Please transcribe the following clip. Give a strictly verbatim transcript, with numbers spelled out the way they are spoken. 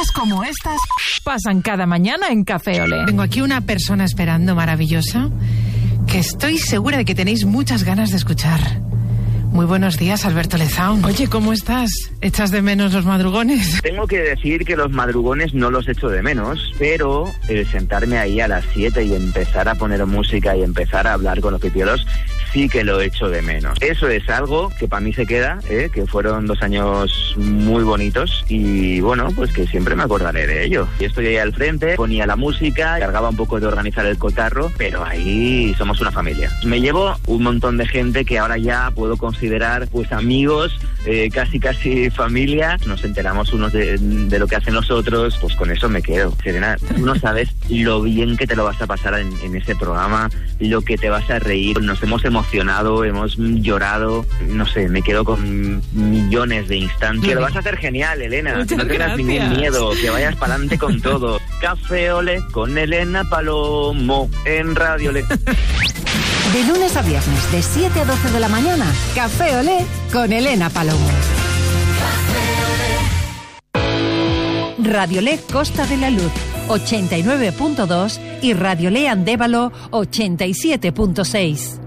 Historias como estas pasan cada mañana en Café Olé. Tengo aquí una persona esperando maravillosa que estoy segura de que tenéis muchas ganas de escuchar. Muy buenos días, Alberto Lezaun. Oye, ¿cómo estás? ¿Echas de menos los madrugones? Tengo que decir que los madrugones no los echo de menos, pero el sentarme ahí a las siete y empezar a poner música y empezar a hablar con los pipiolos, sí que lo echo de menos. Eso es algo que para mí se queda, ¿eh? Que fueron dos años muy bonitos y bueno, pues que siempre me acordaré de ello. Y estoy ahí al frente, ponía la música, cargaba un poco de organizar el cotarro, pero ahí somos una familia. Me llevo un montón de gente que ahora ya puedo considerar pues amigos, eh, casi casi familia. Nos enteramos unos de, de lo que hacen los otros, pues con eso me quedo. Serena, tú no sabes lo bien que te lo vas a pasar en, en ese programa, lo que te vas a reír. Nos hemos emocionado, hemos llorado, no sé, me quedo con millones de instantes. Que lo vas a hacer genial, Elena. Muchas que no tengas gracias. ningún miedo, que vayas para adelante con todo. Café Olé con Elena Palomo en Radio Olé. De lunes a viernes, de siete a doce de la mañana, Café Olé con Elena Palomo. Radio Olé Costa de la Luz, ochenta y nueve punto dos y Radio Olé Andévalo, ochenta y siete punto seis.